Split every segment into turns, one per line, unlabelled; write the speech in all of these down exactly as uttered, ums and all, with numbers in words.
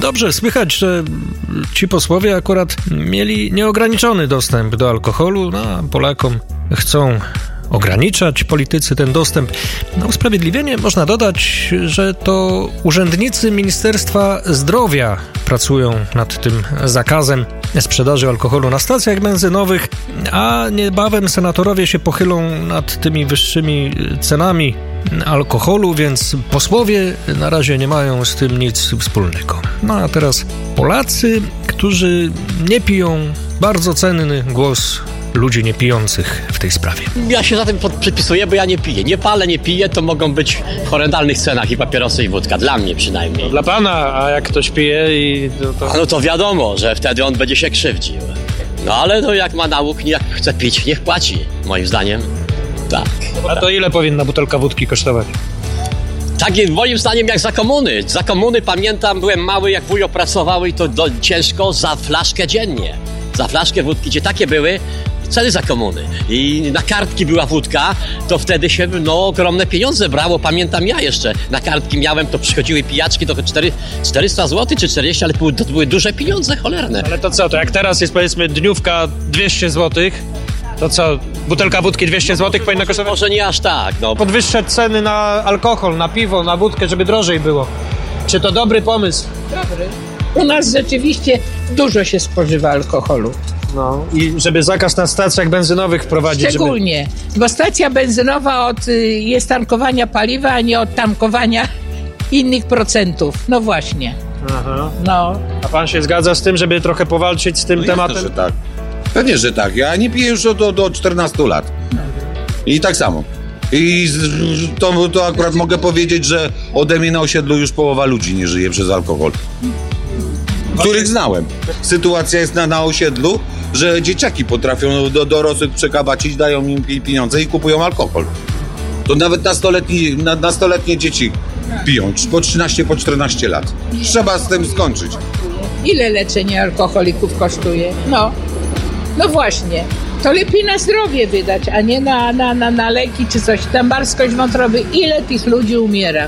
Dobrze, słychać, że ci posłowie akurat mieli nieograniczony dostęp do alkoholu, no, a Polakom chcą ograniczać politycy ten dostęp. Na usprawiedliwienie można dodać, że to urzędnicy Ministerstwa Zdrowia pracują nad tym zakazem sprzedaży alkoholu na stacjach benzynowych, a niebawem senatorowie się pochylą nad tymi wyższymi cenami alkoholu, więc posłowie na razie nie mają z tym nic wspólnego. No a teraz Polacy, którzy nie piją, bardzo cenny głos ludzi niepijących w tej sprawie.
Ja się za tym przypisuję, bo ja nie piję. Nie palę, nie piję, to mogą być w horrendalnych cenach i papierosy, i wódka. Dla mnie przynajmniej.
No dla pana, a jak ktoś pije i... To, to...
A no to wiadomo, że wtedy on będzie się krzywdził. No ale to jak ma nauk, jak chce pić, niech płaci. Moim zdaniem. Tak.
A to ile powinna butelka wódki kosztować?
Tak, moim zdaniem jak za komuny. Za komuny pamiętam, byłem mały, jak wujo pracował i to do, ciężko za flaszkę dziennie. Za flaszkę wódki, gdzie takie były ceny za komuny. I na kartki była wódka, to wtedy się no ogromne pieniądze brało. Pamiętam ja jeszcze, na kartki miałem, to przychodziły pijaczki, to czterysta złotych czy czterdzieści, ale były, to były duże pieniądze, cholerne.
Ale to co, to jak teraz jest powiedzmy dniówka dwieście złotych, to co, butelka wódki dwieście złotych powinna kosztować?
Może nie aż tak, no.
Podwyższe ceny na alkohol, na piwo, na wódkę, żeby drożej było. Czy to dobry pomysł?
Dobry. U nas rzeczywiście dużo się spożywa alkoholu.
No i żeby zakaz na stacjach benzynowych wprowadzić.
Szczególnie, żeby... bo stacja benzynowa od y, jest tankowania paliwa, a nie od tankowania innych procentów. No właśnie.
Aha.
No.
A pan się zgadza z tym, żeby trochę powalczyć z tym
no
tematem?
Jasne, że tak. Pewnie, że tak. Ja nie piję już od, od czternastu lat. I tak samo. I to, to akurat mogę powiedzieć, że ode mnie na osiedlu już połowa ludzi nie żyje przez alkohol. Których znałem. Sytuacja jest na, na osiedlu, że dzieciaki potrafią do dorosłych przekabacić, dają im pieniądze i kupują alkohol. To nawet nastoletni, na, nastoletnie dzieci piją, po trzynaście, po czternaście lat. Trzeba z tym skończyć.
Ile leczenie alkoholików kosztuje? No, no właśnie. To lepiej na zdrowie wydać, a nie na, na, na, na leki czy coś. Tam barskość wątroby. Ile tych ludzi umiera?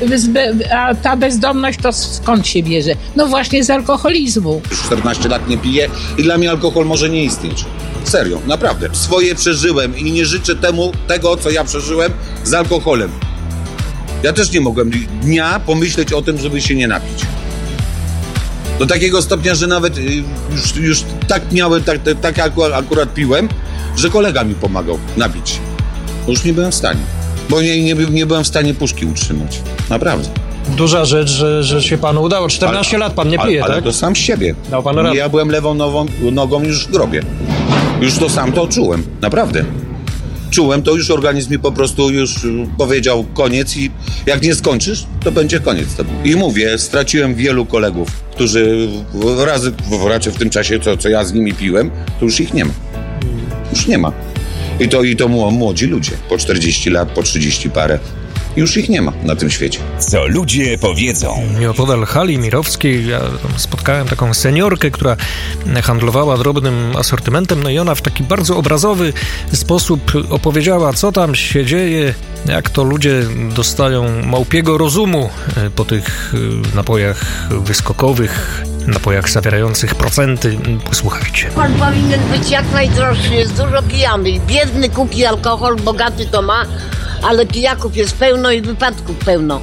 A ta bezdomność to skąd się bierze? No właśnie z alkoholizmu.
Już czternaście lat nie piję i dla mnie alkohol może nie istnieć. Serio, naprawdę. Swoje przeżyłem i nie życzę temu tego, co ja przeżyłem z alkoholem. Ja też nie mogłem dnia pomyśleć o tym, żeby się nie napić. Do takiego stopnia, że nawet już, już tak miałem, tak, tak akurat, akurat piłem, że kolega mi pomagał napić. Bo już nie byłem w stanie. Bo nie, nie, nie byłem w stanie puszki utrzymać. Naprawdę.
Duża rzecz, że, że się panu udało. czternaście ale, lat pan nie pije,
ale,
tak?
Ale to sam z siebie.
Dał pan radę.
Ja byłem lewą nogą, nogą już w grobie. Już to sam to czułem. Naprawdę. Czułem to, już organizm mi po prostu już powiedział koniec i jak nie skończysz, to będzie koniec. I mówię, straciłem wielu kolegów, którzy razy, raczej w tym czasie, co, co ja z nimi piłem, to już ich nie ma. Już nie ma. I to, i to młodzi ludzie, po czterdzieści lat, po trzydzieści parę. Już ich nie ma na tym świecie.
Co ludzie powiedzą.
Nieopodal hali mirowskiej ja spotkałem taką seniorkę, która handlowała drobnym asortymentem, no i ona w taki bardzo obrazowy sposób opowiedziała, co tam się dzieje, jak to ludzie dostają małpiego rozumu po tych napojach wyskokowych, napojach zawierających procenty. Posłuchajcie.
Pan powinien być jak najdroższy, jest dużo pijanych. Biedny kupi alkohol, bogaty to ma, ale pijaków jest pełno i wypadków pełno.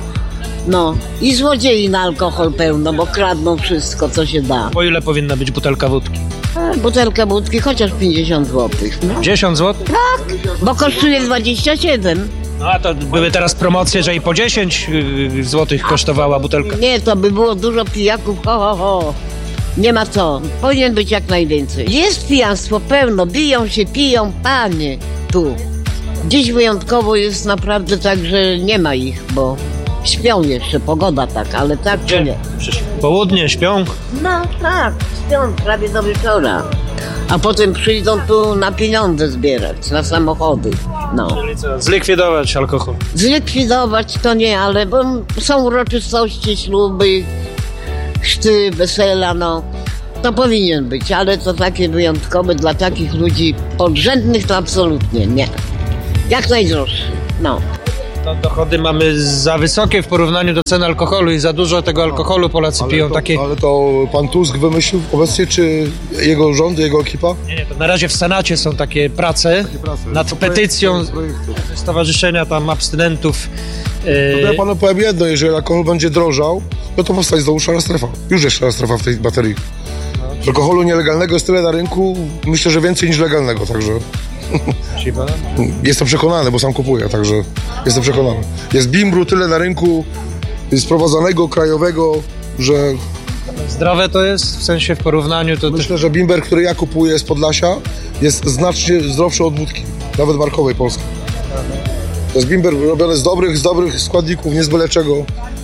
No i złodziei na alkohol pełno, bo kradną wszystko, co się da.
Po ile powinna być butelka wódki?
A, butelka wódki chociaż pięćdziesiąt złotych. No.
dziesięć złotych?
Tak, bo kosztuje dwadzieścia siedem.
No a to były teraz promocje, że i po dziesięć złotych kosztowała butelka.
Nie, to by było dużo pijaków, ho, ho, ho. Nie ma co, powinien być jak najwięcej. Jest pijanstwo pełno, biją się, piją, panie, tu. Dziś wyjątkowo jest naprawdę tak, że nie ma ich, bo śpią jeszcze, pogoda tak, ale tak czy nie?
Południe śpią?
No tak, śpią prawie do wieczora. A potem przyjdą tu na pieniądze zbierać, na samochody. No.
Czyli co, zlikwidować alkohol?
Zlikwidować to nie, ale bo są uroczystości, śluby, chrzty, wesela, no. To powinien być, ale to takie wyjątkowe dla takich ludzi podrzędnych to absolutnie nie. Jak najdroższy, no.
No, dochody mamy za wysokie w porównaniu do cen alkoholu i za dużo tego alkoholu Polacy
ale
piją.
To,
takie...
Ale to pan Tusk wymyślił obecnie, czy jego rząd, jego ekipa?
Nie, nie, to na razie w Senacie są takie prace, takie prace. nad to petycją projekty, stowarzyszenia tam abstynentów.
Yy... To ja panu powiem jedno, jeżeli alkohol będzie drożał, no to powstać znowu szara strefa. Już jest szara strefa w tej baterii. No. Alkoholu nielegalnego jest tyle na rynku, myślę, że więcej niż legalnego, także... Jestem przekonany, bo sam kupuję, także jestem przekonany. Jest bimbru tyle na rynku sprowadzanego, krajowego, że...
Zdrowe to jest? W sensie w porównaniu to...
Myślę, że bimber, który ja kupuję z Podlasia, jest znacznie zdrowszy od wódki, nawet markowej polskiej. To jest bimber robiony z dobrych, z dobrych składników, nie z byle czego.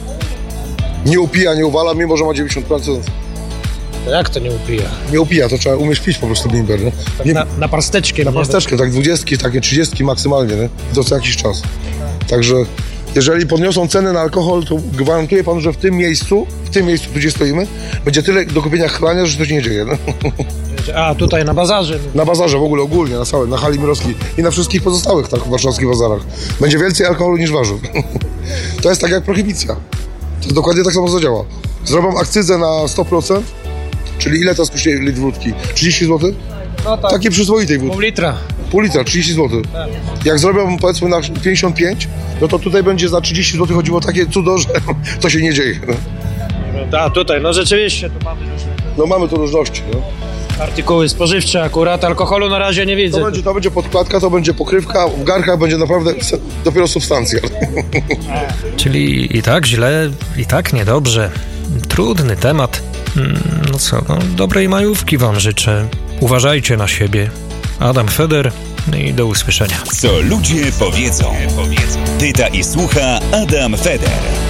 Nie upija, nie uwala, mimo że ma dziewięćdziesiąt procent.
To jak to nie upija?
Nie upija, to trzeba umieć pić po prostu bimber, nie?
Tak
nie
na, na parsteczkę.
Na parsteczkę, tak dwudziestki, takie trzydziestki maksymalnie, nie? I to co jakiś czas. Także jeżeli podniosą ceny na alkohol, to gwarantuję panu, że w tym miejscu, w tym miejscu, tu gdzie stoimy, będzie tyle do kupienia chlania, że to się nie dzieje. No?
A, tutaj na bazarze.
Na bazarze w ogóle ogólnie, na całym, na hali Mirowskiej i na wszystkich pozostałych tak warszawskich bazarach. Będzie więcej alkoholu niż warzyw. To jest tak jak prohibicja. To dokładnie tak samo zadziała. Zrobią akcyzę na sto procent, czyli ile teraz kosztuje litr wódki? trzydzieści złotych?
No tak.
Takiej przyzwoitej wódki.
Pół litra.
Pół litra, trzydzieści złotych. Tak. Jak zrobią powiedzmy na pięćdziesiąt pięć, no to tutaj będzie za trzydzieści złotych chodziło o takie cudo, że to się nie dzieje.
A tutaj, no rzeczywiście, tu mamy różne.
No mamy tu różności, no.
Artykuły spożywcze akurat, alkoholu na razie nie widzę.
To będzie, to będzie podkładka, to będzie pokrywka, w garnkach będzie naprawdę dopiero substancja.
Czyli i tak źle, i tak niedobrze. Trudny temat. No co, no, dobrej majówki wam życzę. Uważajcie na siebie. Adam Feder i do usłyszenia.
Co ludzie powiedzą. Pyta i słucha Adam Feder.